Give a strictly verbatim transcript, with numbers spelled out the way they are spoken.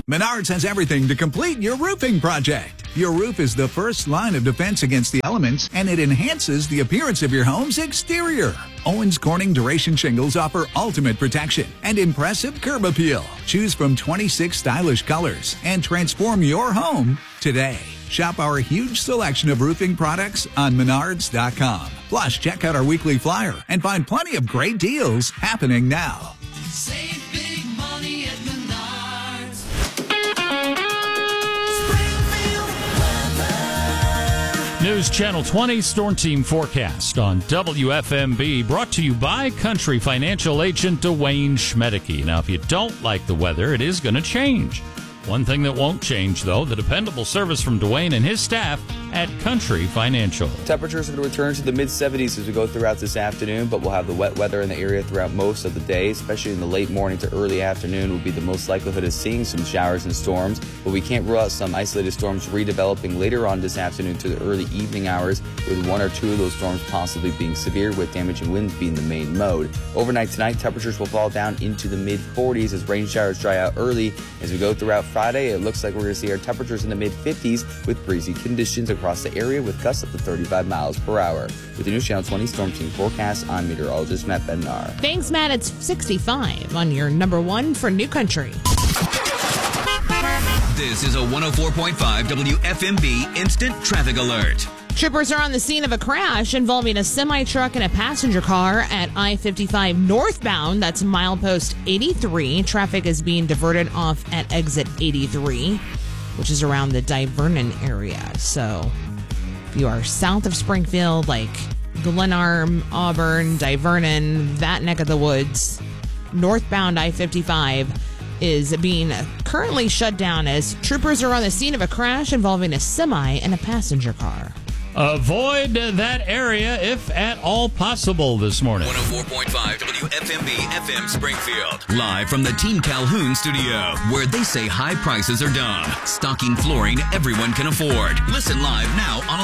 Menards has everything to complete your roofing project. Your roof is the first line of defense against the elements, and it enhances the appearance of your home's exterior. Owens Corning Duration Shingles offer ultimate protection and impressive curb appeal. Choose from twenty-six stylish colors and transform your home today. Shop our huge selection of roofing products on menards dot com. Plus, check out our weekly flyer and find plenty of great deals happening now. Save big money at Menards. News Channel twenty Storm Team Forecast on W F M B, brought to you by Country Financial Agent Dwayne Schmedeke. Now, if you don't like the weather, it is going to change. One thing that won't change, though, the dependable service from Dwayne and his staff at Country Financial. Temperatures are going to return to the mid seventies as we go throughout this afternoon, but we'll have the wet weather in the area throughout most of the day, especially in the late morning to early afternoon will be the most likelihood of seeing some showers and storms, but we can't rule out some isolated storms redeveloping later on this afternoon to the early evening hours, with one or two of those storms possibly being severe, with damaging winds being the main mode. Overnight tonight, temperatures will fall down into the mid forties as rain showers dry out early. As we go throughout Friday, it looks like we're going to see our temperatures in the mid fifties with breezy conditions across the area with gusts up to thirty-five miles per hour. With the News Channel twenty Storm Team Forecast, I'm meteorologist Matt Bednar. Thanks, Matt. It's sixty-five on your number one for New Country. This is a one oh four point five W F M B Instant Traffic Alert. Troopers are on the scene of a crash involving a semi-truck and a passenger car at I fifty-five northbound. That's milepost eighty-three. Traffic is being diverted off at exit eighty-three, which is around the Divernon area. So if you are south of Springfield, like Glenarm, Auburn, Divernon, that neck of the woods, northbound I fifty-five is being currently shut down as troopers are on the scene of a crash involving a semi and a passenger car. Avoid that area if at all possible this morning. one oh four point five W F M B F M Springfield. Live from the Team Calhoun studio, where they say high prices are dumb. Stocking flooring everyone can afford. Listen live now on